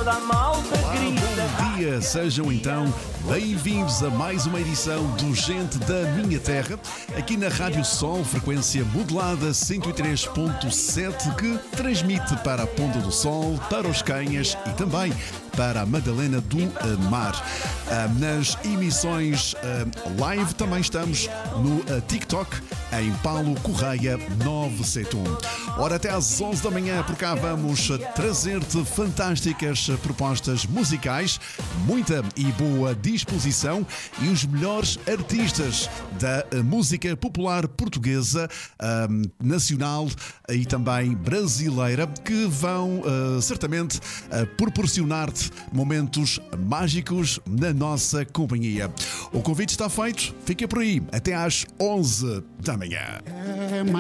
toda a malta grita. Bom dia, sejam então bem-vindos a mais uma edição do Gente da Minha Terra, aqui na Rádio Sol, frequência modulada 103.7, que transmite para a Ponta do Sol, para os Canhas e também para a Madalena do Mar. Nas emissões live também estamos no TikTok, em Paulo Correia 971. Ora, até às 11 da manhã por cá vamos trazer-te fantásticas propostas musicais, muita e boa disposição e os melhores artistas da música popular portuguesa, nacional e também brasileira, que vão certamente proporcionar-te momentos mágicos na nossa companhia. O convite está feito, fica por aí até às 11 da manhã.